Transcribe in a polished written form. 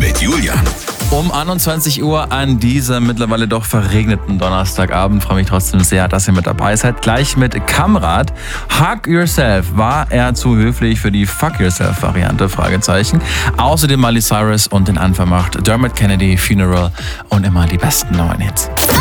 mit Julian. Um 21 Uhr an diesem mittlerweile doch verregneten Donnerstagabend. Freue mich trotzdem sehr, dass ihr mit dabei seid. Gleich mit Kamrat. Hug Yourself. War er zu höflich für die Fuck Yourself-Variante? Fragezeichen. Außerdem Miley Cyrus und den Anfang macht Dermot Kennedy, Funeral und immer die besten neuen Hits.